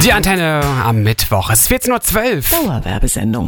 Die Antenne am Mittwoch. Es ist 14.12 Uhr. Dauerwerbesendung.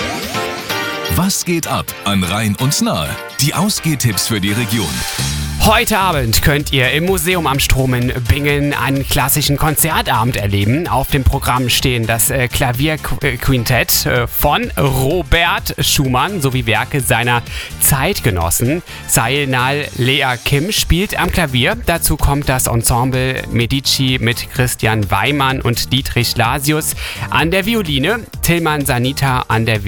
Was geht ab an Rhein und Nahe? Die Ausgehtipps für die Region. Heute Abend könnt ihr im Museum am Strom in Bingen einen klassischen Konzertabend erleben. Auf dem Programm stehen das Klavierquintett von Robert Schumann sowie Werke seiner Zeitgenossen. Sainal Lea Kim spielt am Klavier. Dazu kommt das Ensemble Medici mit Christian Weimann und Dietrich Lasius an der Violine, Tilman Sanita an der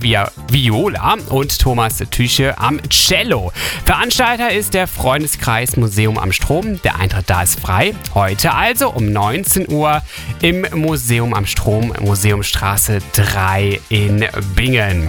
Viola und Thomas Tüche am Cello. Veranstalter ist der Freundeskreis Museum am Strom. Der Eintritt da ist frei. Heute also um 19 Uhr im Museum am Strom, Museumstraße 3 in Bingen.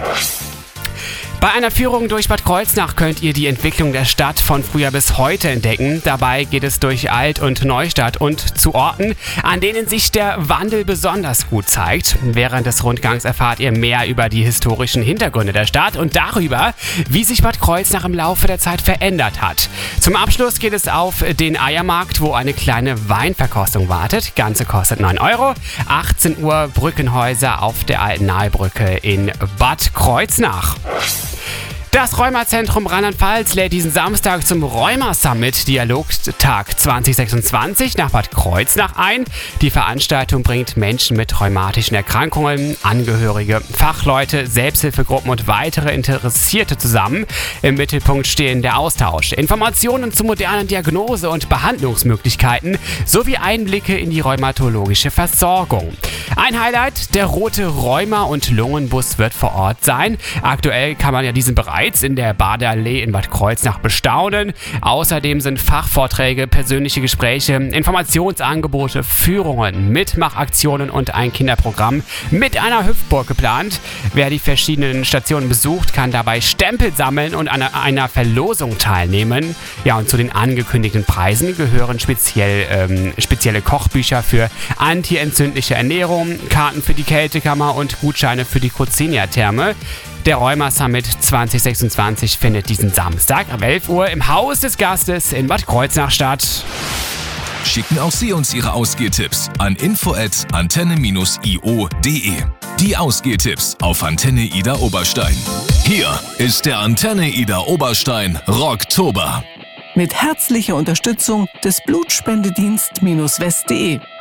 Bei einer Führung durch Bad Kreuznach könnt ihr die Entwicklung der Stadt von früher bis heute entdecken. Dabei geht es durch Alt- und Neustadt und zu Orten, an denen sich der Wandel besonders gut zeigt. Während des Rundgangs erfahrt ihr mehr über die historischen Hintergründe der Stadt und darüber, wie sich Bad Kreuznach im Laufe der Zeit verändert hat. Zum Abschluss geht es auf den Eiermarkt, wo eine kleine Weinverkostung wartet. Ganze kostet 9 Euro. 18 Uhr Brückenhäuser auf der Alten Nahebrücke in Bad Kreuznach. Das Rheumazentrum Rheinland-Pfalz lädt diesen Samstag zum Rheuma-Summit Dialogtag 2026 nach Bad Kreuznach ein. Die Veranstaltung bringt Menschen mit rheumatischen Erkrankungen, Angehörige, Fachleute, Selbsthilfegruppen und weitere Interessierte zusammen. Im Mittelpunkt stehen der Austausch, Informationen zu modernen Diagnose- und Behandlungsmöglichkeiten sowie Einblicke in die rheumatologische Versorgung. Ein Highlight, der rote Rheuma- und Lungenbus wird vor Ort sein. Aktuell kann man ja diesen Bereich in der Badeallee in Bad Kreuznach bestaunen. Außerdem sind Fachvorträge, persönliche Gespräche, Informationsangebote, Führungen, Mitmachaktionen und ein Kinderprogramm mit einer Hüpfburg geplant. Wer die verschiedenen Stationen besucht, kann dabei Stempel sammeln und an einer Verlosung teilnehmen. Ja, und zu den angekündigten Preisen gehören spezielle Kochbücher für antientzündliche Ernährung, Karten für die Kältekammer und Gutscheine für die Crozenia-Therme. Der Rheuma Summit 2026 findet diesen Samstag ab 11 Uhr im Haus des Gastes in Bad Kreuznach statt. Schicken auch Sie uns Ihre Ausgehtipps an info@antenne-io.de. Die Ausgehtipps auf Antenne Ida Oberstein. Hier ist der Antenne Ida Oberstein Rocktober. Mit herzlicher Unterstützung des Blutspendedienst-west.de.